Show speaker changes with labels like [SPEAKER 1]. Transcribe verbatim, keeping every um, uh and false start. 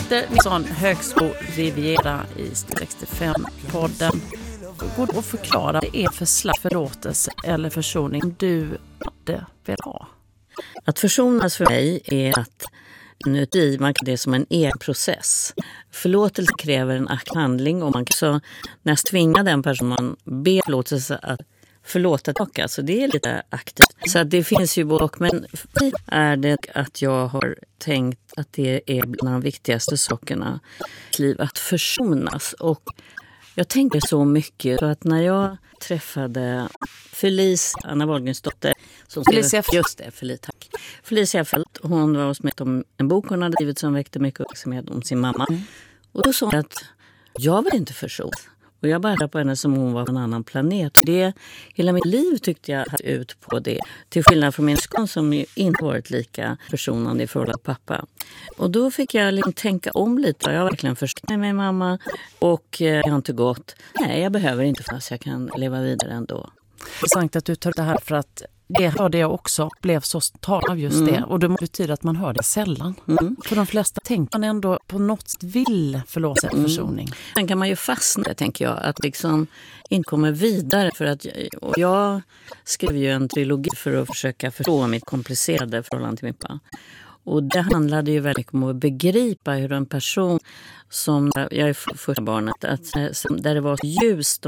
[SPEAKER 1] Peter Nilsson, Högsko Riviera i sextiofem-podden. Går det att förklara vad det är för slags förlåtelse eller försoning du hade velat ha?
[SPEAKER 2] Att försonas för mig är att inuti man kan det som en egen process. Förlåtelse kräver en handling och man kan så nästan tvinga den person man ber förlåtelse att förlåta tillbaka. Så det är lite aktivt. Så det finns ju både och, men för mig är det att jag har tänkt att det är bland de viktigaste sakerna i livet, att försonas. Och jag tänkte så mycket så att när jag träffade Felicia, Anna Wahlgrens dotter, som
[SPEAKER 1] Felicia
[SPEAKER 2] skrev, just det, Felicia, tack. Felicia Fält, hon var hos mig om en bok hon hade skrivit som väckte mycket uppmärksamhet om sin mamma. Mm. Och då sa hon att jag var inte försonad. Och jag började på henne som hon var på en annan planet. Det, hela mitt liv tyckte jag hade ut på det. Till skillnad från min skon som ju inte varit lika försonande i förhållande till pappa. Och då fick jag liksom tänka om lite. Jag har verkligen förstått med min mamma. Och jag har inte gått. Nej, jag behöver inte fast jag kan leva vidare ändå.
[SPEAKER 1] Intressant att du tar det här för att det hörde jag också blev så talat av just mm. det. Och det betyder att man hör det sällan. Mm. För de flesta tänker man ändå på något sätt vill förlåta en försoning. Mm.
[SPEAKER 2] Sen kan man ju fastna, tänker jag, att liksom inte komma vidare. För att, och jag skrev ju en trilogi för att försöka förstå mitt komplicerade förhållande till min pappa. Och det handlade ju väldigt om att begripa hur en person som, jag är första barnet, att, där det var ljust